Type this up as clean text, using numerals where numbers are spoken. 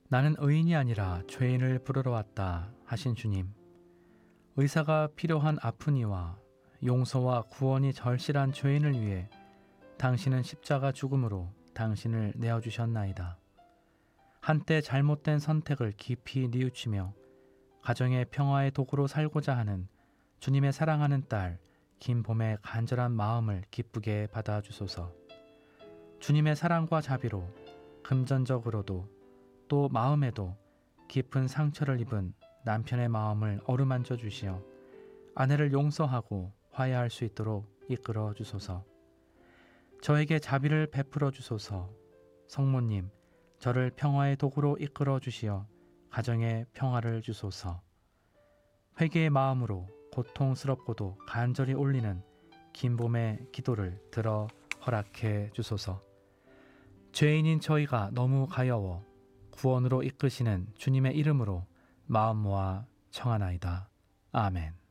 나는 의인이 아니라 죄인을 부르러 왔다 하신 주님. 의사가 필요한 아프니와 용서와 구원이 절실한 죄인을 위해 당신은 십자가 죽음으로 당신을 내어주셨나이다. 한때 잘못된 선택을 깊이 뉘우치며 가정의 평화의 도구로 살고자 하는 주님의 사랑하는 딸 김봄의 간절한 마음을 기쁘게 받아주소서. 주님의 사랑과 자비로 금전적으로도 또 마음에도 깊은 상처를 입은 남편의 마음을 어루만져 주시어 아내를 용서하고 화해할 수 있도록 이끌어 주소서. 저에게 자비를 베풀어 주소서. 성모님, 저를 평화의 도구로 이끌어 주시어 가정의 평화를 주소서. 회개의 마음으로 고통스럽고도 간절히 올리는 김봄의 기도를 들어 허락해 주소서. 죄인인 저희가 너무 가여워 구원으로 이끄시는 주님의 이름으로 마음 모아 청하나이다. 아멘.